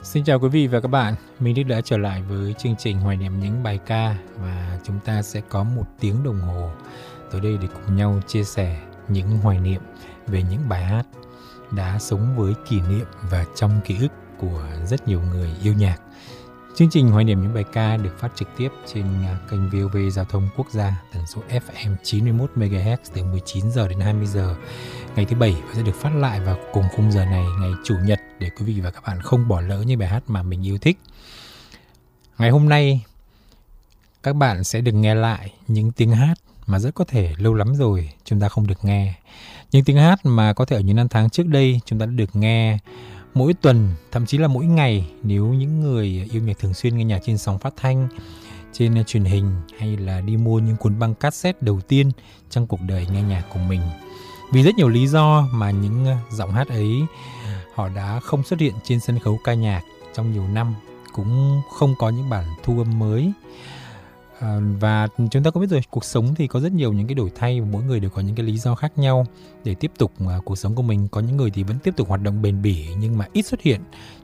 Xin chào quý vị và các bạn, Minh Đức đã trở lại với chương trình hoài niệm những bài ca và chúng ta sẽ có 1 tiếng đồng hồ tới đây để cùng nhau chia sẻ những hoài niệm về những bài hát đã sống với kỷ niệm và trong ký ức của rất nhiều người yêu nhạc. Chương trình hoài niệm những bài ca được phát trực tiếp trên kênh VOV Giao thông Quốc gia tần số FM 91 MHz từ 19 giờ đến 20 giờ ngày thứ Bảy và sẽ được phát lại vào cùng khung giờ này ngày Chủ nhật để quý vị và các bạn không bỏ lỡ những bài hát mà mình yêu thích. Ngày hôm nay các bạn sẽ được nghe lại những tiếng hát mà rất có thể lâu lắm rồi chúng ta không được nghe. Những tiếng hát mà có thể ở những năm tháng trước đây chúng ta đã được nghe mỗi tuần, thậm chí là mỗi ngày nếu những người yêu nhạc thường xuyên nghe nhạc trên sóng phát thanh, trên truyền hình hay là đi mua những cuốn băng cassette đầu tiên trong cuộc đời nghe nhạc của mình. Vì rất nhiều lý do mà những giọng hát ấy họ đã không xuất hiện trên sân khấu ca nhạc trong nhiều năm, cũng không có những bản thu âm mới. Và chúng ta có biết rồi, cuộc sống thì có rất nhiều những cái đổi thay và mỗi người đều có những cái lý do khác nhau để tiếp tục cuộc sống của mình. Có những người thì vẫn tiếp tục hoạt động bền bỉ nhưng mà ít xuất hiện